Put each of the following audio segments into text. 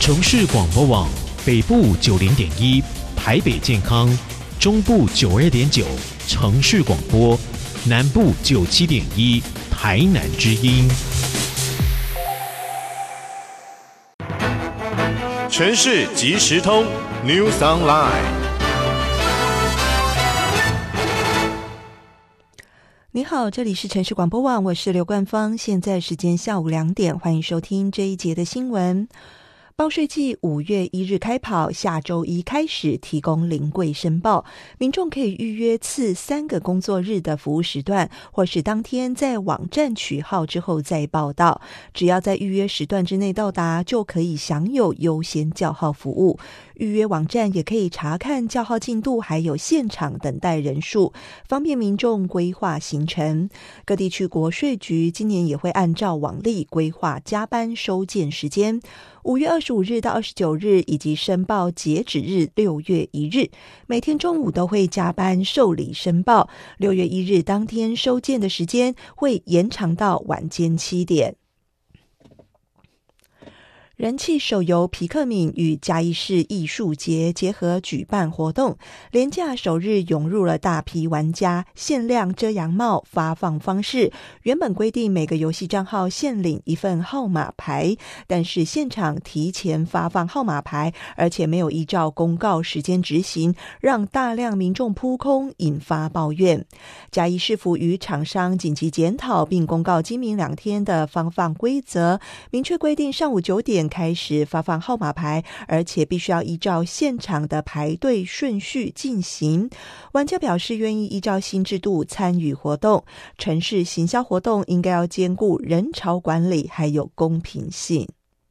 城市广播网北部90.1，台北健康，中部92.9，城市广播，南部97.1，台南之音。 城市即时通 News Online。 你好，这里是城市广播网，我是刘冠芳，现在时间下午2点，欢迎收听这一节的新闻。报税季5月1日开跑，下周一开始提供临柜申报，民众可以预约次3个工作日的服务时段，或是当天在网站取号之后再报到，只要在预约时段之内到达，就可以享有优先叫号服务。预约网站也可以查看叫号进度，还有现场等待人数，方便民众规划行程。各地区国税局今年也会按照往例规划加班收件时间，5月25日到29日以及申报截止日6月1日，每天中午都会加班受理申报。6月1日当天收件的时间会延长到晚间7点。人气手游皮克敏与嘉义市艺术节结合举办活动，连假首日涌入了大批玩家，限量遮阳帽发放方式，原本规定每个游戏账号限领1份号码牌，但是现场提前发放号码牌，而且没有依照公告时间执行，让大量民众扑空，引发抱怨。嘉义市府与厂商紧急检讨，并公告今明2天的发放规则，明确规定上午9点开始发放号码牌，而且必须要依照现场的排队顺序进行。玩家表示愿意依照新制度参与活动，城市行销活动应该要兼顾人潮管理还有公平性。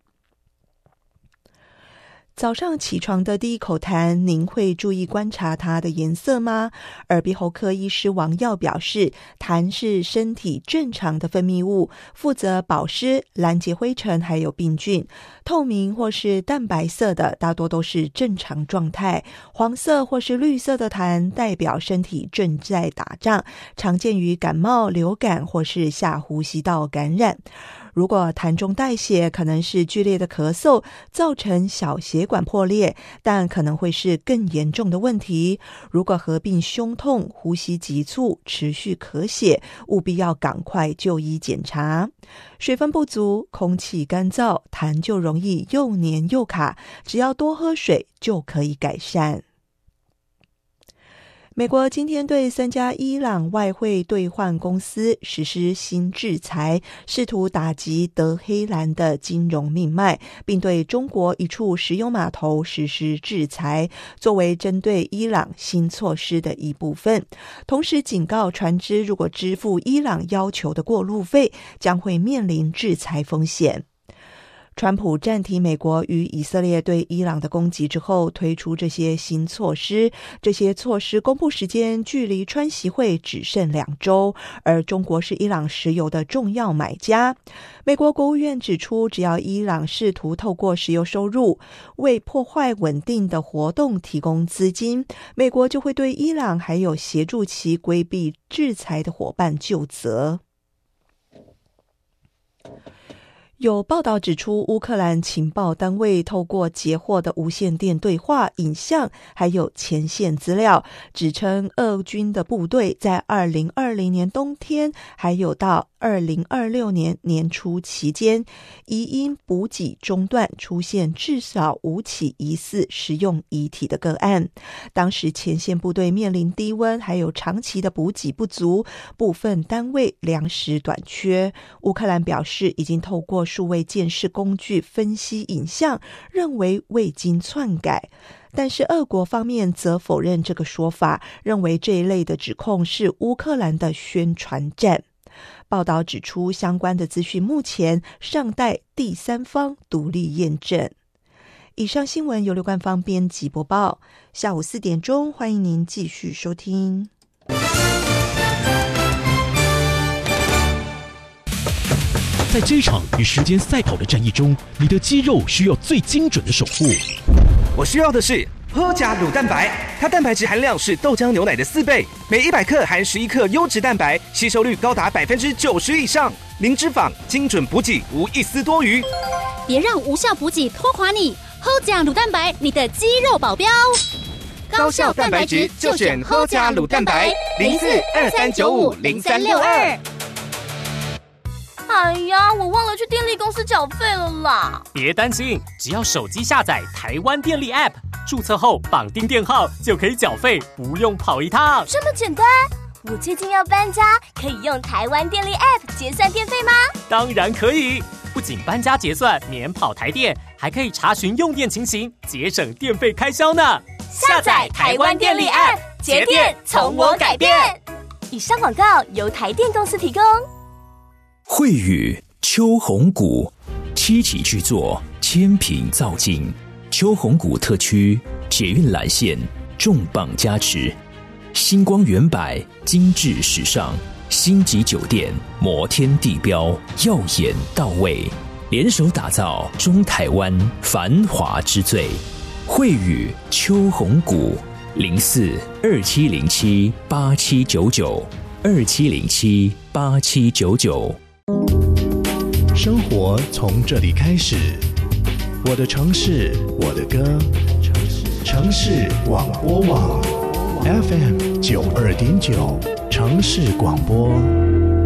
早上起床的第一口痰，您会注意观察它的颜色吗？耳鼻喉科医师王耀表示，痰是身体正常的分泌物，负责保湿、拦截灰尘还有病菌。透明或是淡白色的大多都是正常状态，黄色或是绿色的痰代表身体正在打仗，常见于感冒、流感或是下呼吸道感染。如果痰中带血，可能是剧烈的咳嗽造成小血管破裂，但可能会是更严重的问题。如果合并胸痛、呼吸急促、持续咳血，务必要赶快就医检查。水分不足、空气干燥，痰就容易又黏又卡，只要多喝水就可以改善。美国今天对3家伊朗外汇兑换公司实施新制裁，试图打击德黑兰的金融命脉，并对中国一处石油码头实施制裁，作为针对伊朗新措施的一部分。同时警告船只，如果支付伊朗要求的过路费，将会面临制裁风险。川普暂停美国与以色列对伊朗的攻击之后，推出这些新措施。这些措施公布时间距离川习会只剩2周，而中国是伊朗石油的重要买家。美国国务院指出，只要伊朗试图透过石油收入为破坏稳定的活动提供资金，美国就会对伊朗还有协助其规避制裁的伙伴就责。有报道指出，乌克兰情报单位透过截获的无线电对话影像还有前线资料，指称俄军的部队在2020年冬天还有到2026年年初期间，疑因补给中断出现至少5起疑似食用遗体的个案。当时前线部队面临低温还有长期的补给不足，部分单位粮食短缺。乌克兰表示已经透过数位监视工具分析影像，认为未经篡改。但是俄国方面则否认这个说法，认为这一类的指控是乌克兰的宣传战。报道指出，相关的资讯目前尚待第三方独立验证。以上新闻由刘冠芳编辑播报，下午4点钟，欢迎您继续收听。 在这场与时间赛跑的战役中，你的肌肉需要最精准的守护。 我需要的是喝甲乳蛋白，它蛋白质含量是豆浆牛奶的4倍，每100克含11克优质蛋白，吸收率高达90%以上，零脂肪，精准补给，无一丝多余。 别让无效补给拖垮你， 喝甲乳蛋白，你的肌肉保镖。 高效蛋白质就选喝甲乳蛋白，0423950362。 哎呀，我忘了去电力公司缴费了啦！ 别担心，只要手机下载台湾电力 App， 注册后绑定电号就可以缴费，不用跑一趟。 这么简单？我最近要搬家，可以用台湾电力 App 结算电费吗？ 当然可以，不仅搬家结算免跑台电，还可以查询用电情形，节省电费开销呢。 下载台湾电力 App， 节电从我改变。以上广告由台电公司提供。 慧宇秋红谷七期巨作，千品造景，秋红谷特区捷运蓝线重磅加持，星光远百精致时尚，星级酒店摩天地标耀眼到位，联手打造中台湾繁华之最。慧宇秋红谷0427078799，27078799。 生活从这里开始，我的城市，我的歌，城市广播网 FM92.9，城市广播。